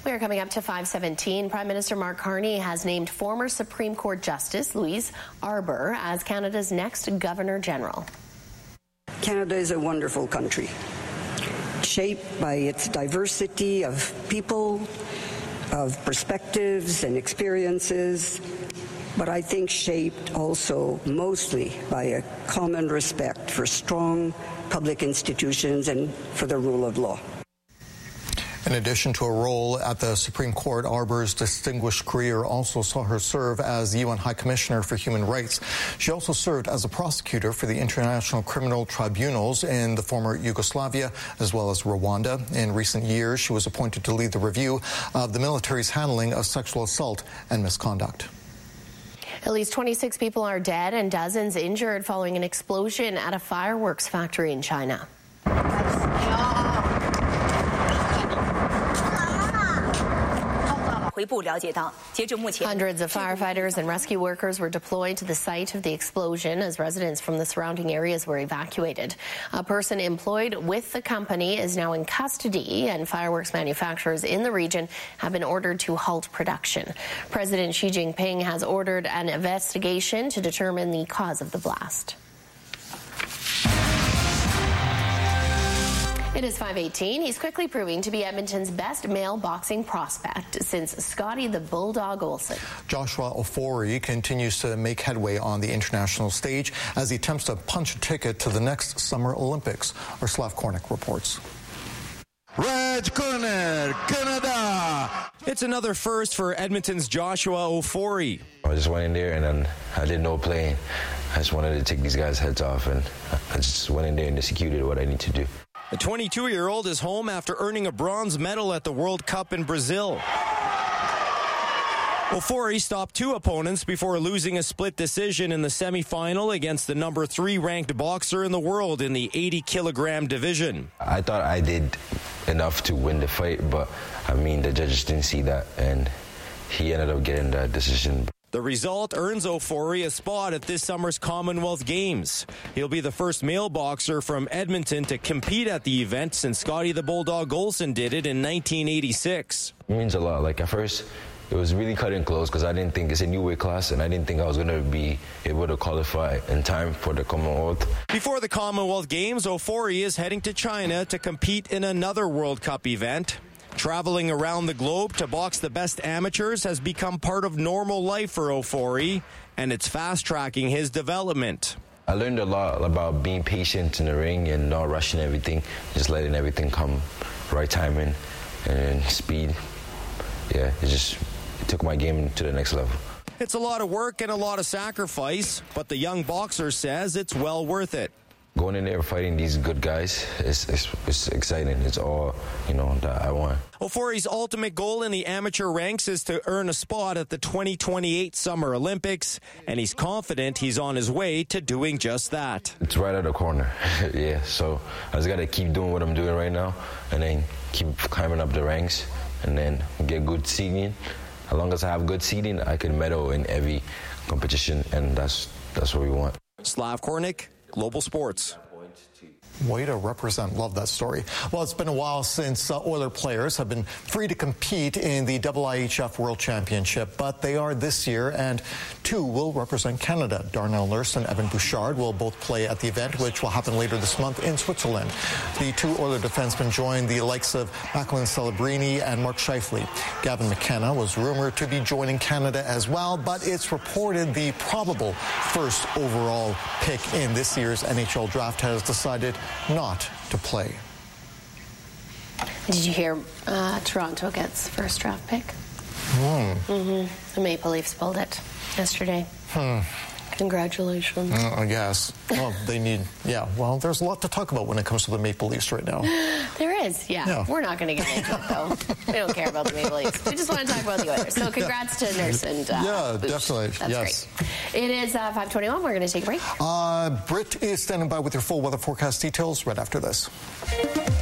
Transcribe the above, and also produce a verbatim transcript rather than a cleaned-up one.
We're coming up to five seventeen. Prime Minister Mark Carney has named former Supreme Court Justice Louise Arbour as Canada's next Governor-General. Canada is a wonderful country, shaped by its diversity of people, of perspectives and experiences, but I think shaped also mostly by a common respect for strong public institutions and for the rule of law. In addition to a role at the Supreme Court, Arbour's distinguished career also saw her serve as the U N High Commissioner for Human Rights. She also served as a prosecutor for the International Criminal Tribunals in the former Yugoslavia, as well as Rwanda. In recent years, she was appointed to lead the review of the military's handling of sexual assault and misconduct. At least twenty-six people are dead and dozens injured following an explosion at a fireworks factory in China. Hundreds of firefighters and rescue workers were deployed to the site of the explosion as residents from the surrounding areas were evacuated. A person employed with the company is now in custody, and fireworks manufacturers in the region have been ordered to halt production. President Xi Jinping has ordered an investigation to determine the cause of the blast. It is five eighteen. He's quickly proving to be Edmonton's best male boxing prospect since Scotty the Bulldog Olsen. Joshua Ofori continues to make headway on the international stage as he attempts to punch a ticket to the next Summer Olympics. Our Slav Kornick reports. Red corner, Canada! It's another first for Edmonton's Joshua Ofori. I just went in there and then I did no playing. I just wanted to take these guys' heads off, and I just went in there and executed what I need to do. The twenty-two-year-old is home after earning a bronze medal at the World Cup in Brazil. Ofori stopped two opponents before losing a split decision in the semifinal against the number three ranked boxer in the world in the eighty kilogram division. I thought I did enough to win the fight, but I mean, the judges didn't see that, and he ended up getting that decision. The result earns Ofori a spot at this summer's Commonwealth Games. He'll be the first male boxer from Edmonton to compete at the event since Scotty the Bulldog Olsen did it in nineteen eighty-six. It means a lot. Like, at first, it was really cut and close because I didn't think it's a new weight class, and I didn't think I was going to be able to qualify in time for the Commonwealth. Before the Commonwealth Games, Ofori is heading to China to compete in another World Cup event. Traveling around the globe to box the best amateurs has become part of normal life for Ofori, and it's fast-tracking his development. I learned a lot about being patient in the ring and not rushing everything, just letting everything come, right timing and speed. Yeah, it just it took my game to the next level. It's a lot of work and a lot of sacrifice, but the young boxer says it's well worth it. Going in there fighting these good guys, it's, it's, it's exciting. It's all, you know, that I want. Ofori's ultimate goal in the amateur ranks is to earn a spot at the twenty twenty-eight Summer Olympics, and he's confident he's on his way to doing just that. It's right at the corner, yeah, so I just got to keep doing what I'm doing right now and then keep climbing up the ranks and then get good seeding. As long as I have good seeding, I can medal in every competition, and that's, that's what we want. Slav Kornick, Global Sports. Way to represent. Love that story. Well, it's been a while since uh, Oiler players have been free to compete in the I I H F World Championship, but they are this year, and two will represent Canada. Darnell Nurse and Evan Bouchard will both play at the event, which will happen later this month in Switzerland. The two Oiler defensemen join the likes of Macklin Celebrini and Mark Scheifele. Gavin McKenna was rumored to be joining Canada as well, but it's reported the probable first overall pick in this year's N H L draft has decided not to play. Did you hear uh, Toronto gets first draft pick? Mm. Mm-hmm. The Maple Leafs pulled it yesterday. Hmm. Congratulations. Uh, I guess. Well, they need, yeah, well, there's a lot to talk about when it comes to the Maple Leafs right now. There is, yeah. yeah. We're not going to get into it, though. We don't care about the Maple Leafs. We just want to talk about the Oilers. So congrats to Nurse and uh, Yeah, Booch. definitely. That's yes. great. It is uh, five twenty-one. We're going to take a break. Uh, Britt is standing by with your full weather forecast details right after this.